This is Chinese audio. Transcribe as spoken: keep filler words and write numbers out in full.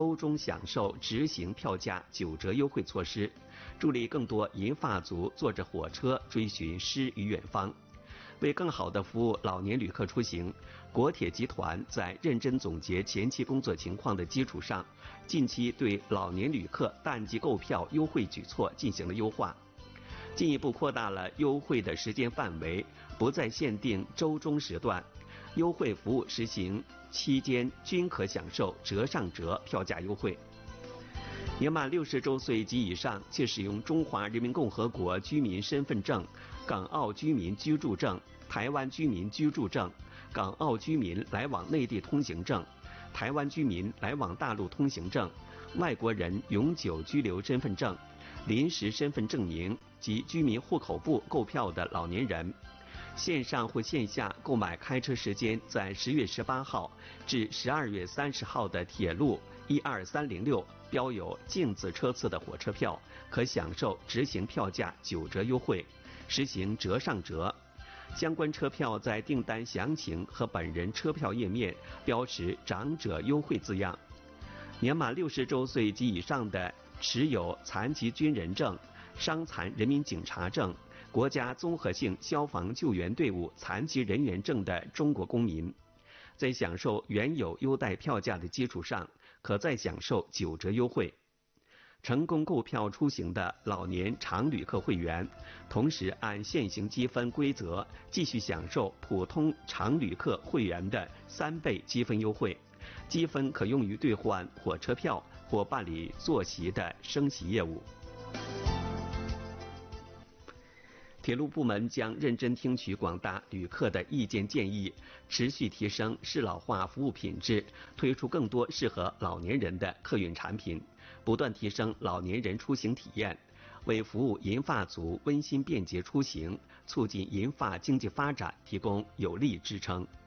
周中享受直行票价九折优惠措施，助力更多银发族坐着火车追寻诗与远方。为更好地服务老年旅客出行，国铁集团在认真总结前期工作情况的基础上，近期对老年旅客淡季购票优惠举措进行了优化，进一步扩大了优惠的时间范围，不再限定周中时段，优惠服务实行期间均可享受折上折票价优惠。年满六十周岁及以上且使用中华人民共和国居民身份证、港澳居民居住证、台湾居民居住证、港澳居民来往内地通行证、台湾居民来往大陆通行证、外国人永久居留身份证、临时身份证明及居民户口簿购票的老年人，线上或线下购买开车时间在十月十八号至十二月三十号的铁路一二三零六标有镜子车次的火车票，可享受直行票价九折优惠，实行折上折。相关车票在订单详情和本人车票页面标识长者优惠字样。年满六十周岁及以上的持有残疾军人证、伤残人民警察证、国家综合性消防救援队伍残疾人员证的中国公民，在享受原有优待票价的基础上，可再享受九折优惠。成功购票出行的老年常旅客会员，同时按现行积分规则继续享受普通常旅客会员的三倍积分优惠，积分可用于兑换火车票或办理坐席的升席业务。铁路部门将认真听取广大旅客的意见建议，持续提升适老化服务品质，推出更多适合老年人的客运产品，不断提升老年人出行体验，为服务银发族温馨便捷出行、促进银发经济发展提供有力支撑。